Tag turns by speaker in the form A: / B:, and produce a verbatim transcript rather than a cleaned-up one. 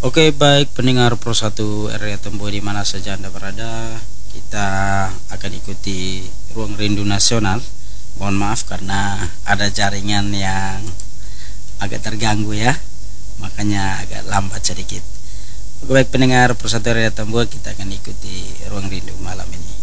A: Oke, baik pendengar Pro satu R R I Tembo di mana saja Anda berada, kita akan ikuti Ruang Rindu Nasional. Mohon maaf karena ada jaringan yang agak terganggu ya, makanya agak lambat sedikit. Oke, baik pendengar Pro satu R R I Tembo, kita akan ikuti Ruang Rindu malam ini.